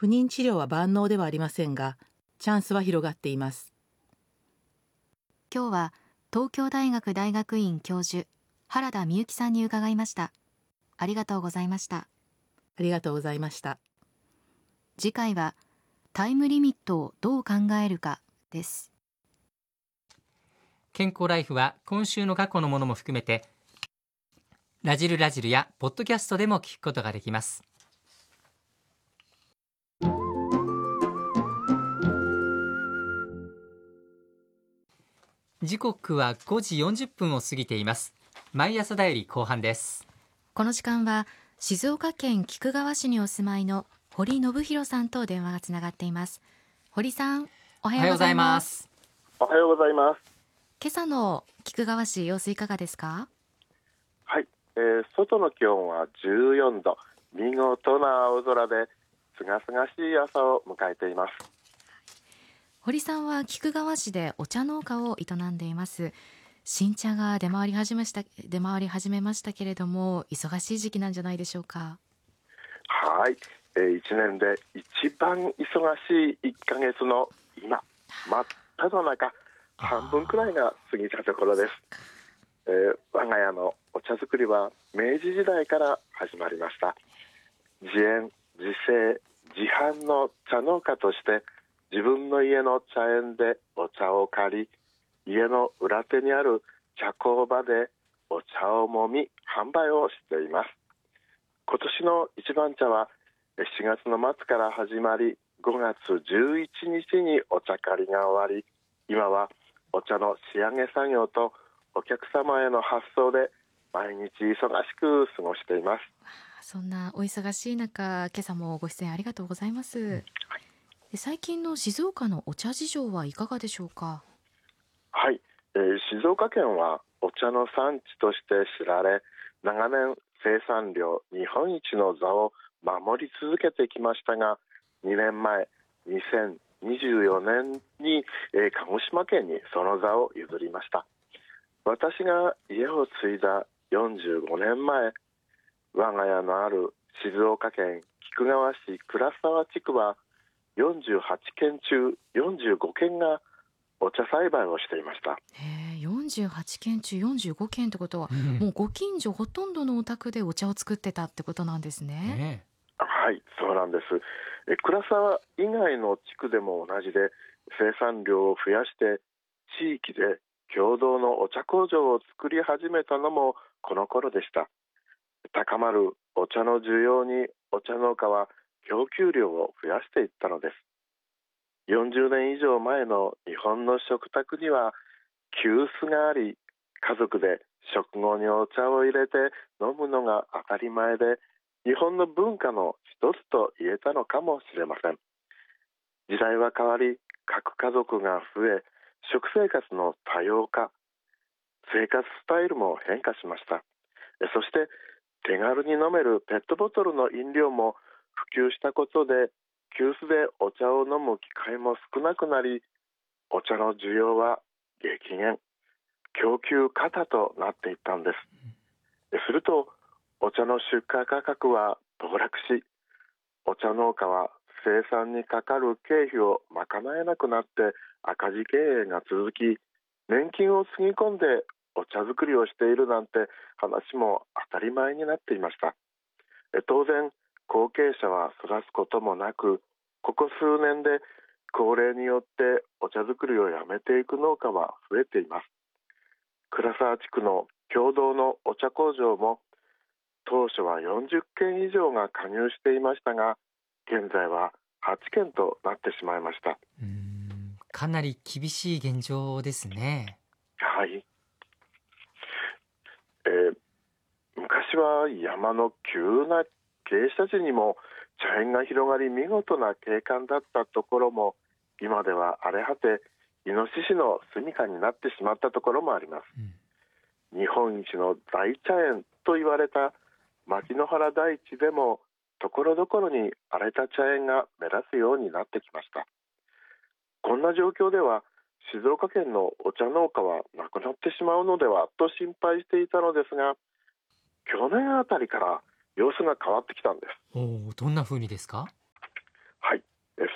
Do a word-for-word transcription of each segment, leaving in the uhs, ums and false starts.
不妊治療は万能ではありませんが、チャンスは広がっています。 今日は東京大学大学院教授原田美由紀さんに伺いました。ありがとうございました。 ありがとうございました。 次回はタイムリミットをどう考えるかです。 健康ライフは今週の過去のものも含めてラジルラジルやポッドキャストでも聞くことができます。時刻はごじよんじゅっぷんを過ぎています。毎朝だより後半です。 この時間は静岡県菊川市にお住まいの堀信弘さんと電話がつながっています。堀さん、おはようございます。 おはようございます。 今朝の菊川市様子いかがですか？ はい、えー、外の気温はじゅうよんど、見事な青空ですがすがしい朝を迎えています。 堀さんは菊川市でお茶農家を営んでいます。新茶が出回り始めました出回り始めましたけれども、忙しい時期なんじゃないでしょうか？ はい、えー、いちねんで一番忙しいいっかげつの今、真っ只中、半分くらいが過ぎたところです。えー、我が家のお茶作りは明治時代から始まりました。自園自生自販の茶農家として自分の家の茶園でお茶を借り、家の裏手にある茶工場でお茶をもみ販売をしています。今年の一番茶はしがつの末から始まり、ごがつじゅういちにちにお茶刈りが終わり、今はお茶の仕上げ作業とお客様への発送で毎日忙しく過ごしています。 そんなお忙しい中、今朝もご出演ありがとうございます、はい、最近の静岡のお茶事情はいかがでしょうか？ はい、えー、静岡県はお茶の産地として知られ、長年生産量日本一の座を守り続けてきましたが、にねんまえにせんにじゅうよねんに、えー、鹿児島県にその座を譲りました。私が家を継いだよんじゅうごねんまえ、我が家のある静岡県菊川市倉沢地区はよんじゅうはちけん中よんじゅうごけんがお茶栽培をしていました。 へー、よんじゅうはちけん中よんじゅうごけんってことは、 うん、 もうご近所ほとんどのお宅でお茶を作ってたってことなんですね。 ねはい、そうなんです。え倉沢以外の地区でも同じで、生産量を増やして地域で共同のお茶工場を作り始めたのもこの頃でした。高まるお茶の需要にお茶農家は供給量を増やしていったのです。よんじゅうねん以上前の日本の食卓には急須があり、家族で食後にお茶を入れて飲むのが当たり前で、日本の文化の一つと言えたのかもしれません。時代は変わり、各家族が増え、食生活の多様化、生活スタイルも変化しました。そして手軽に飲めるペットボトルの飲料も普及したことで、急須でお茶を飲む機会も少なくなり、お茶の需要は激減、供給過多となっていったんです。するとお茶の出荷価格は暴落し、お茶農家は生産にかかる経費を賄えなくなって赤字経営が続き、年金をつぎ込んでお茶作りをしているなんて話も当たり前になっていました。当然後継者は育つこともなく、ここ数年で高齢によってお茶作りをやめていく農家は増えています。倉沢地区の共同のお茶工場も当初はよんじゅっけん以上が加入していましたが、現在ははちけんとなってしまいました。 うーん、かなり厳しい現状ですね。 はい、えー、昔は山の急な傾斜地にも茶園が広がり、見事な景観だったところも、今では荒れ果てイノシシの住処になってしまったところもあります、うん、日本一の大茶園と言われた牧之原台地でもところどころに荒れた茶園が目立つようになってきました。こんな状況では静岡県のお茶農家はなくなってしまうのではと心配していたのですが、去年あたりから様子が変わってきたんです。 お、どんな風にですか？ はい、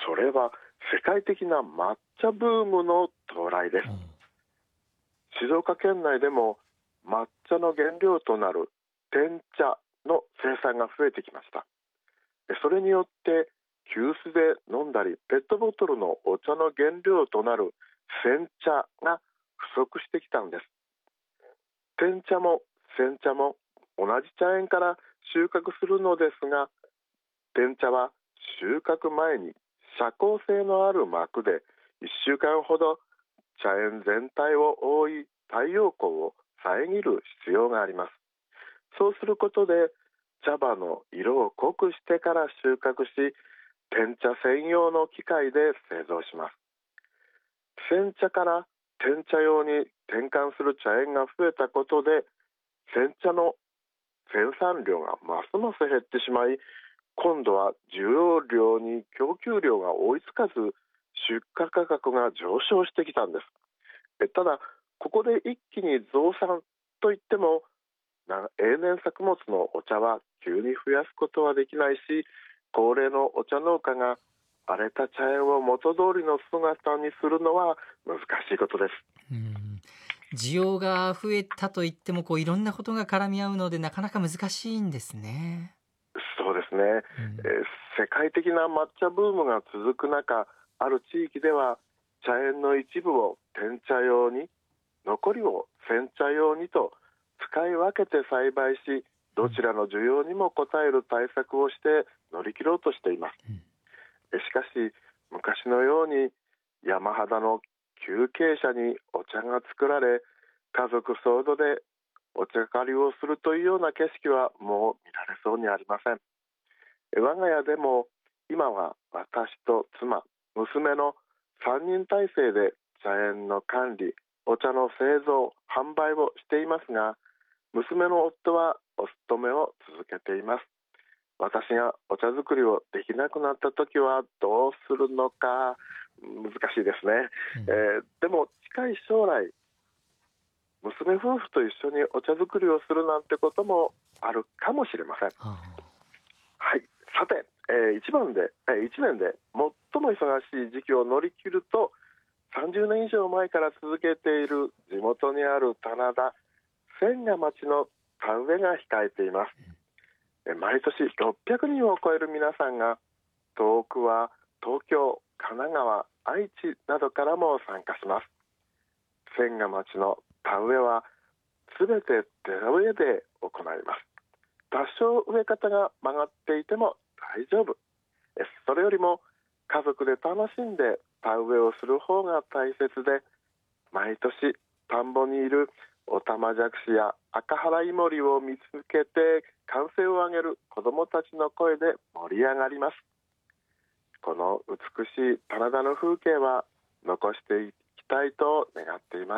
それは世界的な抹茶ブームの到来です。静岡県内でも抹茶の原料となる天茶の生産が増えてきました。それによって急須で飲んだりペットボトルのお茶の原料となる煎茶が不足してきたんです。天茶も煎茶も同じ茶園から収穫するのですが、天茶は収穫前に遮光性のある膜でいっしゅうかんほど茶園全体を覆い太陽光を遮る必要があります。そうすることで茶葉の色を濃くしてから収穫し、天茶専用の機械で製造します。煎茶から天茶用に転換する茶園が増えたことで、煎茶の生産量がますます減ってしまい、今度は需要量に供給量が追いつかず、出荷価格が上昇してきたんです。えただ、ここで一気に増産といっても、永年作物のお茶は急に増やすことはできないし、高齢のお茶農家が荒れた茶園を元通りの姿にするのは難しいことです。 うん、需要が増えたといってもこういろんなことが絡み合うのでなかなか難しいんですね。 そうですね、 うんえー世界的な抹茶ブームが続く中、ある地域では茶園の一部を天茶用に、残りを煎茶用にと使い分けて栽培し、どちらの需要にも応える対策をして乗り切ろうとしています。 うんしかし昔のように山肌の急傾斜にお茶が作られ、家族総出でお茶狩りをするというような景色はもう見られそうにありません。我が家でも今は私と妻、娘のさんにん体制で茶園の管理、お茶の製造、販売をしていますが、娘の夫はお勤めを続けています。私がお茶作りをできなくなった時はどうするのか難しいですね。 うんえーでも近い将来、娘夫婦と一緒にお茶作りをするなんてこともあるかもしれません。 あはい、さて、えー、一番で、えー、いちねんで最も忙しい時期を乗り切ると、さんじゅうねん以上前から続けている地元にある棚田、千賀町の田植えが控えています。えー毎年ろっぴゃくにんを超える皆さんが、遠くは東京、神奈川、愛知などからも参加します。千賀町の田植えはすべて手植えで行います。多少植え方が曲がっていても大丈夫。えそれよりも家族で楽しんで田植えをする方が大切で、毎年田んぼにいるオタマジャクシや赤原イモリを見つけて歓声を上げる子どもたちの声で盛り上がります。この美しい棚田の風景は残していきたいと願っています。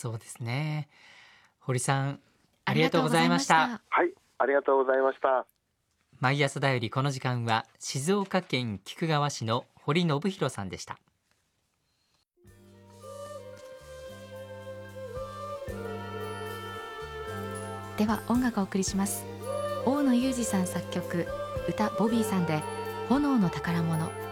そうですね。堀さん、ありがとうございました。 はい、ありがとうございました。 毎朝だよりこの時間は静岡県菊川市の堀信弘さんでした。 では音楽をお送りします。大野裕二さん作曲、歌ボビーさんで炎の宝物。